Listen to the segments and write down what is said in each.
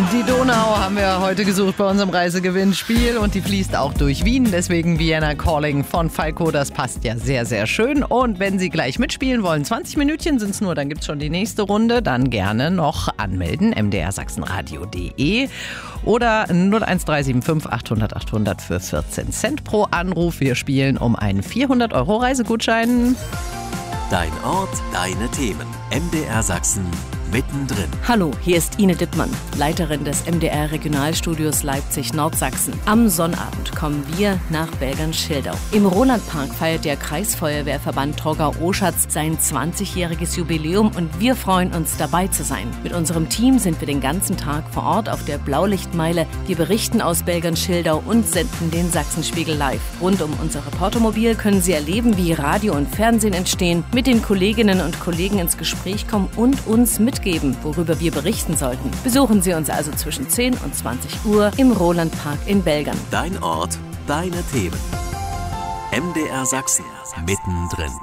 Die Donau haben wir heute gesucht bei unserem Reisegewinnspiel und die fließt auch durch Wien. Deswegen Vienna Calling von Falco, das passt ja sehr, sehr schön. Und wenn Sie gleich mitspielen wollen, 20 Minütchen sind es nur, dann gibt es schon die nächste Runde. Dann gerne noch anmelden, mdrsachsenradio.de oder 01375 800 800 für 14 Cent pro Anruf. Wir spielen um einen 400 € Reisegutschein. Dein Ort, deine Themen. MDR Sachsen mittendrin. Hallo, hier ist Ine Dittmann, Leiterin des MDR-Regionalstudios Leipzig-Nordsachsen. Am Sonnabend kommen wir nach Belgern-Schildau. Im Rolandpark feiert der Kreisfeuerwehrverband Torgau-Oschatz sein 20-jähriges Jubiläum und wir freuen uns, dabei zu sein. Mit unserem Team sind wir den ganzen Tag vor Ort auf der Blaulichtmeile. Wir berichten aus Belgern-Schildau und senden den Sachsenspiegel live. Rund um unser Reportermobil können Sie erleben, wie Radio und Fernsehen entstehen, mit den Kolleginnen und Kollegen ins Gespräch kommen und uns mitgeben, worüber wir berichten sollten. Besuchen Sie uns also zwischen 10 und 20 Uhr im Rolandpark in Belgern. Dein Ort, deine Themen. MDR Sachsen mittendrin.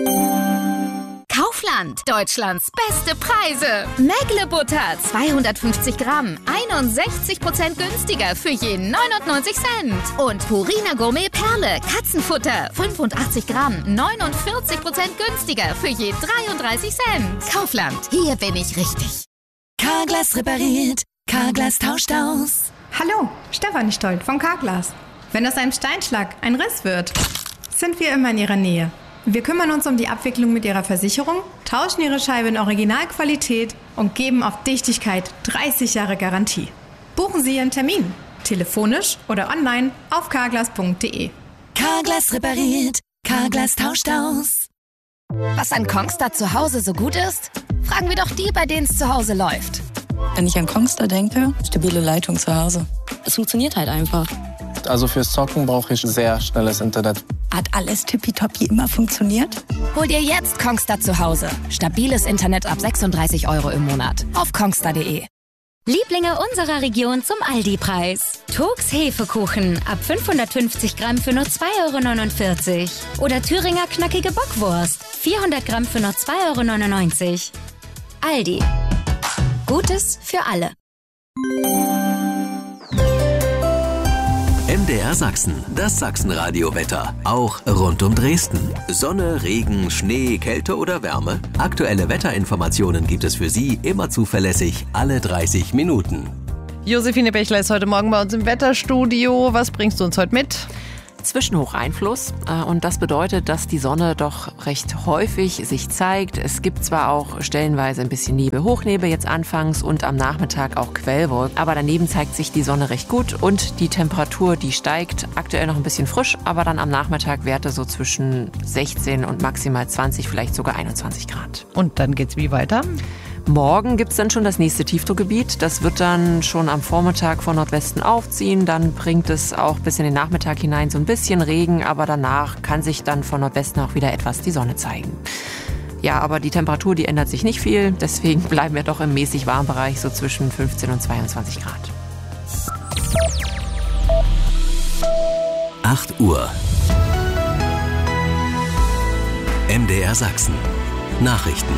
Kaufland, Deutschlands beste Preise. Mägle-Butter, 250 Gramm, 61% günstiger für je 99 Cent. Und Purina Gourmet Perle, Katzenfutter, 85 Gramm, 49% günstiger für je 33 Cent. Kaufland, hier bin ich richtig. Carglass repariert, Carglass tauscht aus. Hallo, Stefanie Stolt von Carglass. Wenn aus einem Steinschlag ein Riss wird, sind wir immer in Ihrer Nähe. Wir kümmern uns um die Abwicklung mit Ihrer Versicherung, tauschen Ihre Scheibe in Originalqualität und geben auf Dichtigkeit 30 Jahre Garantie. Buchen Sie Ihren Termin, telefonisch oder online auf carglass.de. Carglass repariert, Carglass tauscht aus. Was an Kongstar zu Hause so gut ist? Fragen wir doch die, bei denen es zu Hause läuft. Wenn ich an Kongstar denke, stabile Leitung zu Hause. Es funktioniert halt einfach. Also fürs Zocken brauche ich sehr schnelles Internet. Hat alles tippitoppi immer funktioniert? Hol dir jetzt Kongstar zu Hause. Stabiles Internet ab 36 € im Monat. Auf kongstar.de. Lieblinge unserer Region zum Aldi-Preis. Turks Hefekuchen ab 550 Gramm für nur 2,49 €. Oder Thüringer knackige Bockwurst. 400 Gramm für nur 2,99 €. Aldi. Gutes für alle. MDR Sachsen, das Sachsenradio-Wetter. Auch rund um Dresden. Sonne, Regen, Schnee, Kälte oder Wärme. Aktuelle Wetterinformationen gibt es für Sie immer zuverlässig alle 30 Minuten. Josephine Bechler ist heute Morgen bei uns im Wetterstudio. Was bringst du uns heute mit? Zwischenhocheinfluss und das bedeutet, dass die Sonne doch recht häufig sich zeigt. Es gibt zwar auch stellenweise ein bisschen Nebel, Hochnebel jetzt anfangs und am Nachmittag auch Quellwolken, aber daneben zeigt sich die Sonne recht gut und die Temperatur, die steigt. Aktuell noch ein bisschen frisch, aber dann am Nachmittag Werte so zwischen 16 und maximal 20, vielleicht sogar 21 Grad. Und dann geht's wie weiter? Morgen gibt es dann schon das nächste Tiefdruckgebiet. Das wird dann schon am Vormittag von Nordwesten aufziehen. Dann bringt es auch bis in den Nachmittag hinein so ein bisschen Regen, aber danach kann sich dann von Nordwesten auch wieder etwas die Sonne zeigen. Ja, aber die Temperatur, die ändert sich nicht viel. Deswegen bleiben wir doch im mäßig warmen Bereich, so zwischen 15 und 22 Grad. 8 Uhr. MDR Sachsen. Nachrichten.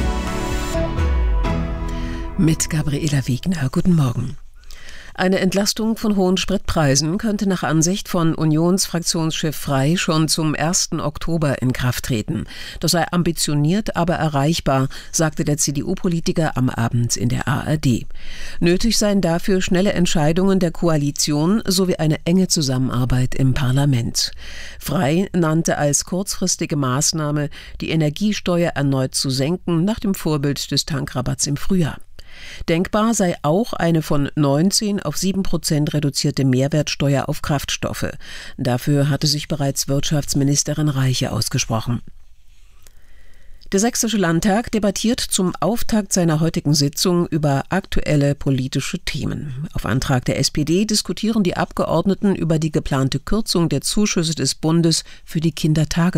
Mit Gabriela Wiegner. Guten Morgen. Eine Entlastung von hohen Spritpreisen könnte nach Ansicht von Unionsfraktionschef Frey schon zum 1. Oktober in Kraft treten. Das sei ambitioniert, aber erreichbar, sagte der CDU-Politiker am Abend in der ARD. Nötig seien dafür schnelle Entscheidungen der Koalition sowie eine enge Zusammenarbeit im Parlament. Frey nannte als kurzfristige Maßnahme, die Energiesteuer erneut zu senken, nach dem Vorbild des Tankrabatts im Frühjahr. Denkbar sei auch eine von 19 auf 7% reduzierte Mehrwertsteuer auf Kraftstoffe. Dafür hatte sich bereits Wirtschaftsministerin Reiche ausgesprochen. Der Sächsische Landtag debattiert zum Auftakt seiner heutigen Sitzung über aktuelle politische Themen. Auf Antrag der SPD diskutieren die Abgeordneten über die geplante Kürzung der Zuschüsse des Bundes für die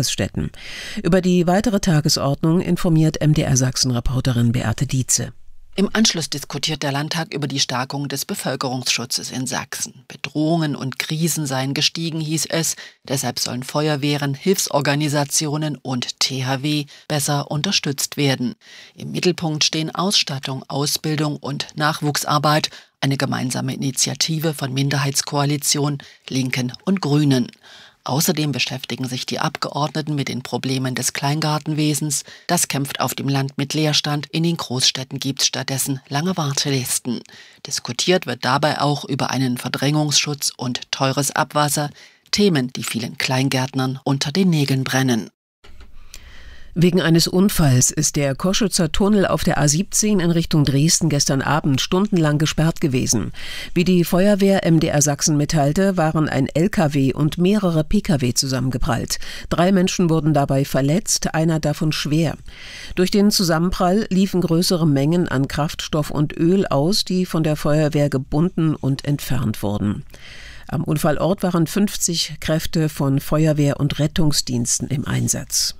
Kindertagesstätten. Über die weitere Tagesordnung informiert MDR Sachsen-Reporterin Beate Dietze. Im Anschluss diskutiert der Landtag über die Stärkung des Bevölkerungsschutzes in Sachsen. Bedrohungen und Krisen seien gestiegen, hieß es. Deshalb sollen Feuerwehren, Hilfsorganisationen und THW besser unterstützt werden. Im Mittelpunkt stehen Ausstattung, Ausbildung und Nachwuchsarbeit, eine gemeinsame Initiative von Minderheitskoalition, Linken und Grünen. Außerdem beschäftigen sich die Abgeordneten mit den Problemen des Kleingartenwesens. Das kämpft auf dem Land mit Leerstand. In den Großstädten gibt es stattdessen lange Wartelisten. Diskutiert wird dabei auch über einen Verdrängungsschutz und teures Abwasser. Themen, die vielen Kleingärtnern unter den Nägeln brennen. Wegen eines Unfalls ist der Koschützer Tunnel auf der A17 in Richtung Dresden gestern Abend stundenlang gesperrt gewesen. Wie die Feuerwehr MDR Sachsen mitteilte, waren ein LKW und mehrere Pkw zusammengeprallt. 3 Menschen wurden dabei verletzt, einer davon schwer. Durch den Zusammenprall liefen größere Mengen an Kraftstoff und Öl aus, die von der Feuerwehr gebunden und entfernt wurden. Am Unfallort waren 50 Kräfte von Feuerwehr und Rettungsdiensten im Einsatz.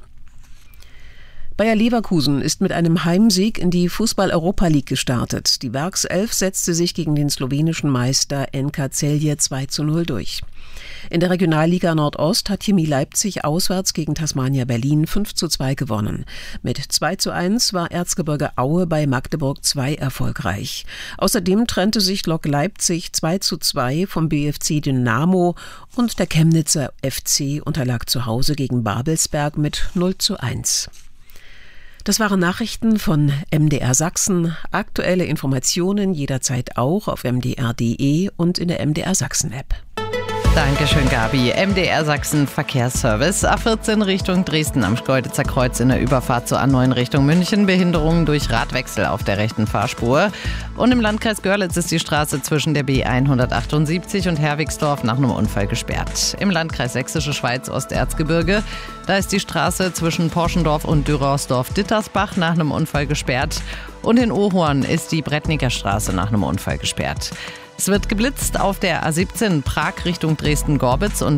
Bayer Leverkusen ist mit einem Heimsieg in die Fußball-Europa League gestartet. Die Werkself setzte sich gegen den slowenischen Meister NK Celje 2:0 durch. In der Regionalliga Nordost hat Chemie Leipzig auswärts gegen Tasmania Berlin 5:2 gewonnen. Mit 2:1 war Erzgebirge Aue bei Magdeburg 2 erfolgreich. Außerdem trennte sich Lok Leipzig 2:2 vom BFC Dynamo und der Chemnitzer FC unterlag zu Hause gegen Babelsberg mit 0:1. Das waren Nachrichten von MDR Sachsen. Aktuelle Informationen jederzeit auch auf mdr.de und in der MDR Sachsen App. Dankeschön, Gabi. MDR Sachsen Verkehrsservice. A14 Richtung Dresden am Schkeuditzer Kreuz in der Überfahrt zur A9 Richtung München. Behinderungen durch Radwechsel auf der rechten Fahrspur. Und im Landkreis Görlitz ist die Straße zwischen der B178 und Herwigsdorf nach einem Unfall gesperrt. Im Landkreis Sächsische Schweiz Osterzgebirge, da ist die Straße zwischen Porschendorf und Dürrhausdorf-Dittersbach nach einem Unfall gesperrt. Und in Ohorn ist die Brettniker Straße nach einem Unfall gesperrt. Es wird geblitzt auf der A17 Prag Richtung Dresden-Gorbitz und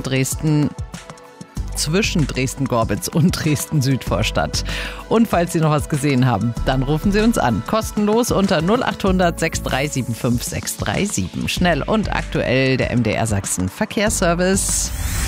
zwischen Dresden-Gorbitz und Dresden-Südvorstadt. Und falls Sie noch was gesehen haben, dann rufen Sie uns an. Kostenlos unter 0800 6375 637. Schnell und aktuell der MDR Sachsen Verkehrsservice.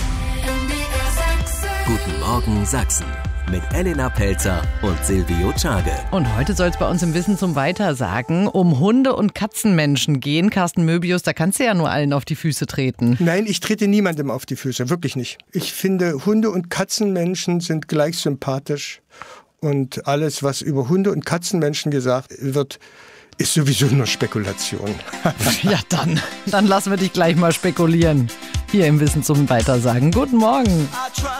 Guten Morgen Sachsen. Mit Elena Pelzer und Silvio Czage. Und heute soll es bei uns im Wissen zum Weitersagen um Hunde- und Katzenmenschen gehen. Carsten Möbius, da kannst du ja nur allen auf die Füße treten. Nein, ich trete niemandem auf die Füße, wirklich nicht. Ich finde, Hunde- und Katzenmenschen sind gleich sympathisch. Und alles, was über Hunde- und Katzenmenschen gesagt wird, ist sowieso nur Spekulation. Ja, dann lassen wir dich gleich mal spekulieren. Hier im Wissen zum Weitersagen. Guten Morgen.